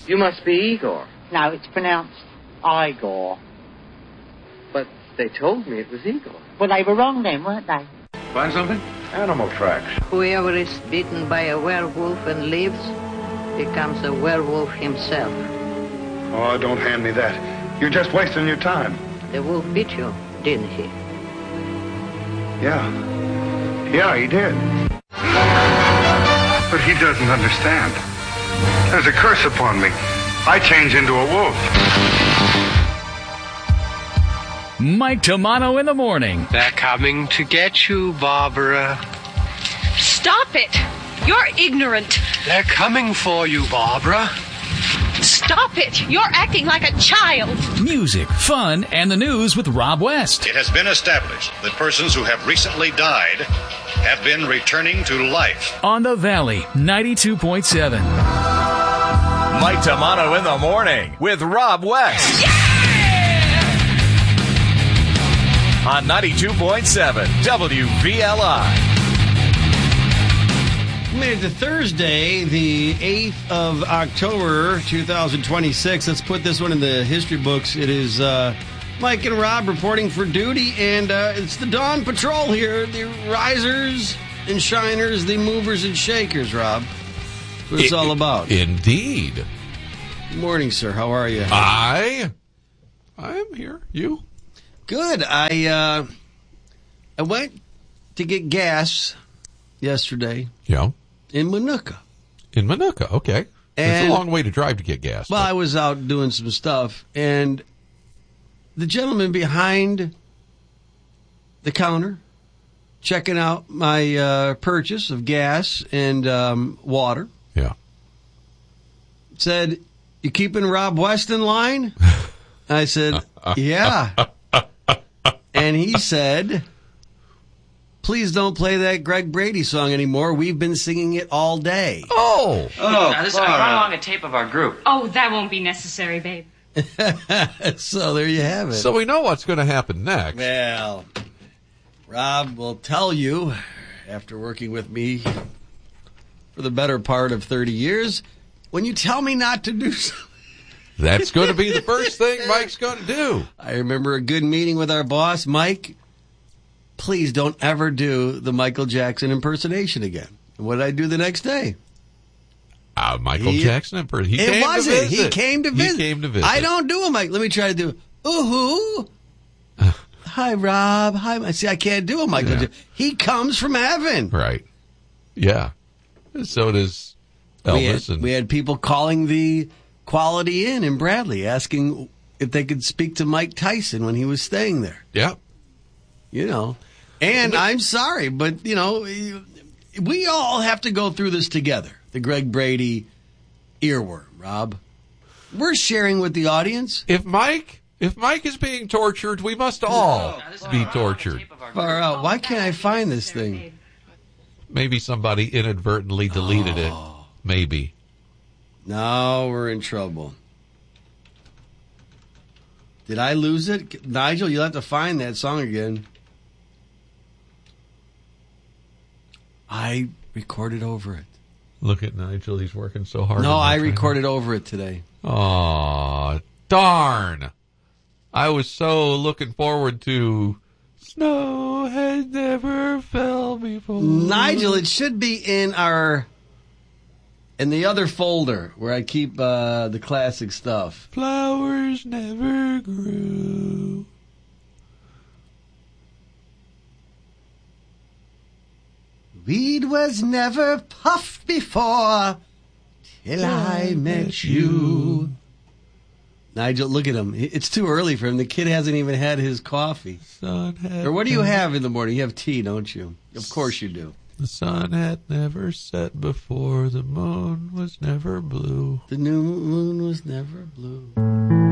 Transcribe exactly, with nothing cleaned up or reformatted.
You must be Igor. No, it's pronounced Igor. But they told me it was Igor. Well, they were wrong then, weren't they? Find something? Animal tracks. Whoever is bitten by a werewolf and lives becomes a werewolf himself. Oh, don't hand me that. You're just wasting your time. The wolf bit you, didn't he? Yeah. Yeah, he did. But he doesn't understand. There's a curse upon me. I change into a wolf. Mike Tamano in the morning. They're coming to get you, Barbara. Stop it! You're ignorant. They're coming for you, Barbara. Stop it! You're acting like a child. Music, fun, and the news with Rob West. It has been established that persons who have recently died have been returning to life. On the Valley, ninety-two point seven. Mike Tamano in the morning with Rob West. Yeah! On ninety-two point seven W V L I. We made it to Thursday, the eighth of October, two thousand twenty-six. Let's put this one in the history books. It is uh, Mike and Rob reporting for duty, and uh, it's the Dawn Patrol here. The risers and shiners, the movers and shakers, Rob. That's what it's all about. Indeed. Good morning, sir. How are you? I, I am here. You? Good. I uh, I went to get gas yesterday. Yeah. In Minooka. In Minooka, okay. And, it's a long way to drive to get gas. Well, but. I was out doing some stuff, and the gentleman behind the counter checking out my uh, purchase of gas and um, water. Yeah. Said, "You keeping Rob West in line?" I said, "Yeah." And he said, "Please don't play that Greg Brady song anymore. We've been singing it all day." Oh. Oh, now, this, I brought along a tape of our group. Oh, that won't be necessary, babe. So there you have it. So we know what's going to happen next. Well, Rob will tell you, after working with me for the better part of thirty years, when you tell me not to do something, that's going to be the first thing Mike's going to do. I remember a good meeting with our boss, Mike. Please don't ever do the Michael Jackson impersonation again. And what did I do the next day? Uh, Michael he, Jackson impersonation. He it came wasn't. to visit. He came to visit. He came to visit. I don't do a Mike. Let me try to do. Ooh-hoo. Hi, Rob. Hi. Mike. See, I can't do a Michael Yeah. Jackson. He comes from heaven. Right. Yeah. So does Elvis. We had, and we had people calling the Quality Inn in Bradley asking if they could speak to Mike Tyson when he was staying there. Yeah. You know. And I'm sorry, but, you know, we all have to go through this together. The Greg Brady earworm, Rob. We're sharing with the audience. If Mike, if Mike is being tortured, we must all no, be tortured. Far out. Why can't I find this thing? Maybe somebody inadvertently deleted oh. it. Maybe. Now we're in trouble. Did I lose it? Nigel, you'll have to find that song again. I recorded over it. Look at Nigel. He's working so hard. No, I recorded over it today. Aw, darn. I was so looking forward to Snow Has Never Fell Before. Nigel, it should be in our... in the other folder where I keep uh, the classic stuff. Flowers never grew. Weed was never puffed before till I met you. Nigel, look at him. It's too early for him. The kid hasn't even had his coffee. Sun had or what do you have in the morning? You have tea, don't you? Of course you do. The sun had never set before. The moon was never blue. The new moon was never blue.